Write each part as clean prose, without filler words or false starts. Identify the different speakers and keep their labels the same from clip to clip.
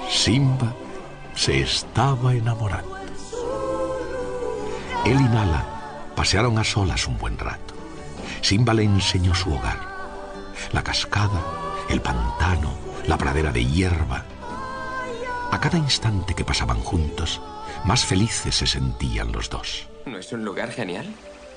Speaker 1: Simba se estaba enamorando. Él y Nala pasearon a solas un buen rato. Simba le enseñó su hogar: la cascada, el pantano, la pradera de hierba. A cada instante que pasaban juntos, más felices se sentían los dos.
Speaker 2: ¿No es un lugar genial?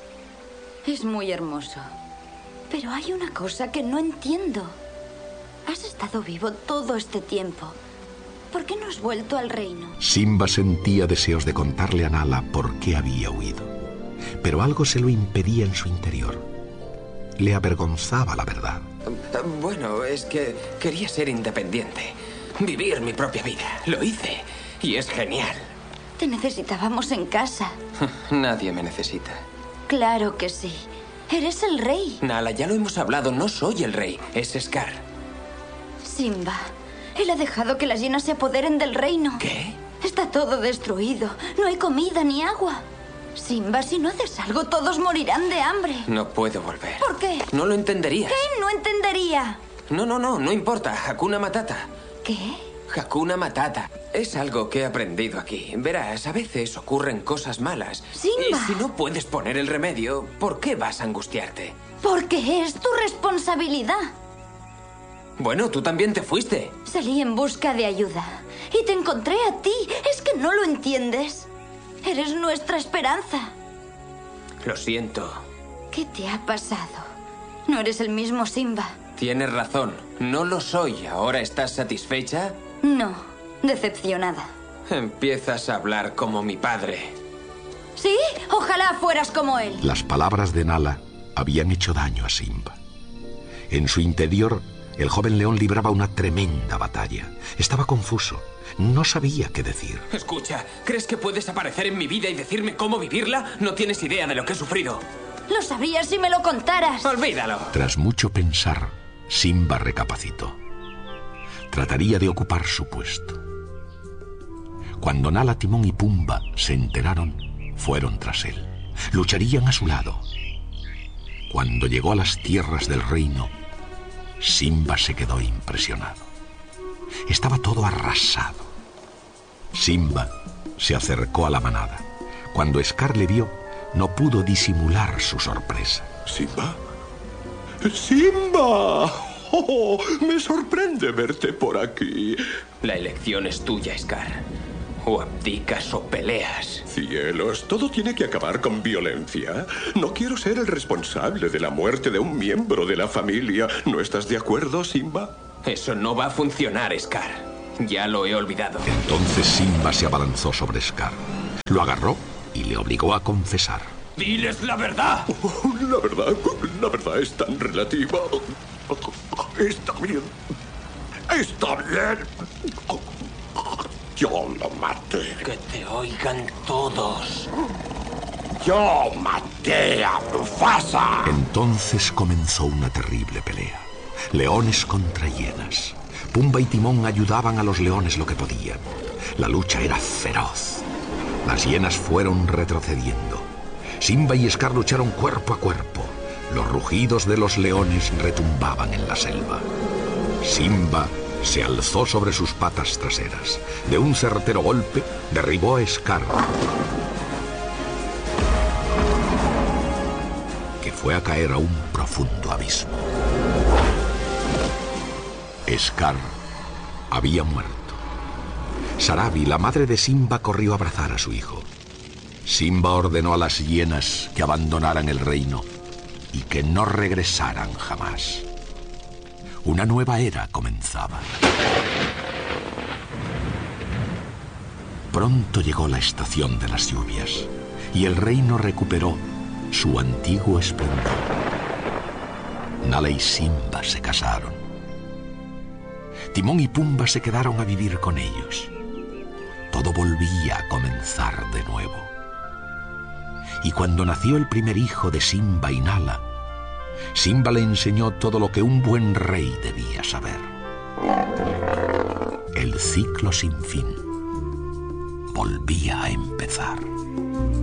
Speaker 3: Es muy hermoso. Pero hay una cosa que no entiendo. Has estado vivo todo este tiempo. ¿Por qué no has vuelto al reino?
Speaker 1: Simba sentía deseos de contarle a Nala por qué había huido. Pero algo se lo impedía en su interior. Le avergonzaba la verdad.
Speaker 2: Bueno, es que quería ser independiente. Vivir mi propia vida. Lo hice. Y es genial.
Speaker 3: Te necesitábamos en casa.
Speaker 2: Nadie me necesita.
Speaker 3: Claro que sí. Eres el rey.
Speaker 2: Nala, ya lo hemos hablado. No soy el rey. Es Scar.
Speaker 3: Simba, él ha dejado que las hienas se apoderen del reino.
Speaker 2: ¿Qué?
Speaker 3: Está todo destruido. No hay comida ni agua. Simba, si no haces algo, todos morirán de hambre.
Speaker 2: No puedo volver.
Speaker 3: ¿Por qué?
Speaker 2: No lo entenderías.
Speaker 3: ¿Qué? No entendería.
Speaker 2: No importa. Hakuna Matata.
Speaker 3: ¿Qué?
Speaker 2: Hakuna Matata. Es algo que he aprendido aquí. Verás, a veces ocurren cosas malas.
Speaker 3: Simba.
Speaker 2: Y si no puedes poner el remedio, ¿por qué vas a angustiarte?
Speaker 3: Porque es tu responsabilidad.
Speaker 2: Bueno, tú también te fuiste.
Speaker 3: Salí en busca de ayuda y te encontré a ti. ¿Es que no lo entiendes? Eres nuestra esperanza.
Speaker 2: Lo siento.
Speaker 3: ¿Qué te ha pasado? No eres el mismo Simba.
Speaker 2: Tienes razón. No lo soy. ¿Ahora estás satisfecha?
Speaker 3: No, decepcionada.
Speaker 2: Empiezas a hablar como mi padre.
Speaker 3: ¿Sí? Ojalá fueras como él.
Speaker 1: Las palabras de Nala habían hecho daño a Simba. En su interior, el joven león libraba una tremenda batalla. Estaba confuso. No sabía qué decir.
Speaker 2: Escucha, ¿crees que puedes aparecer en mi vida y decirme cómo vivirla? No tienes idea de lo que he sufrido.
Speaker 3: Lo sabrías si me lo contaras.
Speaker 2: Olvídalo.
Speaker 1: Tras mucho pensar, Simba recapacitó. Trataría de ocupar su puesto. Cuando Nala, Timón y Pumba se enteraron, fueron tras él. Lucharían a su lado. Cuando llegó a las tierras del reino, Simba se quedó impresionado. Estaba todo arrasado. Simba se acercó a la manada. Cuando Scar le vio, no pudo disimular su sorpresa.
Speaker 4: ¿Simba? ¡Simba! ¡Oh! Me sorprende verte por aquí.
Speaker 2: La elección es tuya, Scar. O abdicas o peleas.
Speaker 4: Cielos, todo tiene que acabar con violencia. No quiero ser el responsable de la muerte de un miembro de la familia. ¿No estás de acuerdo, Simba?
Speaker 2: Eso no va a funcionar, Scar. Ya lo he olvidado.
Speaker 1: Entonces Simba se abalanzó sobre Scar. Lo agarró y le obligó a confesar.
Speaker 2: ¡Diles la verdad!
Speaker 4: Oh, la verdad es tan relativa. Está bien. Está bien. Yo lo maté.
Speaker 2: Que te oigan todos.
Speaker 4: Yo maté a Mufasa.
Speaker 1: Entonces comenzó una terrible pelea. Leones contra hienas. Pumba y Timón ayudaban a los leones lo que podían. La lucha era feroz. Las hienas fueron retrocediendo. Simba y Scar lucharon cuerpo a cuerpo. Los rugidos de los leones retumbaban en la selva. Simba se alzó sobre sus patas traseras. De un certero golpe, derribó a Scar, que fue a caer a un profundo abismo. Scar había muerto. Sarabi, la madre de Simba, corrió a abrazar a su hijo. Simba ordenó a las hienas que abandonaran el reino y que no regresaran jamás. Una nueva era comenzaba. Pronto llegó la estación de las lluvias y el reino recuperó su antiguo esplendor. Nala y Simba se casaron. Timón y Pumba se quedaron a vivir con ellos. Todo volvía a comenzar de nuevo. Y cuando nació el primer hijo de Simba y Nala, Simba le enseñó todo lo que un buen rey debía saber. El ciclo sin fin volvía a empezar.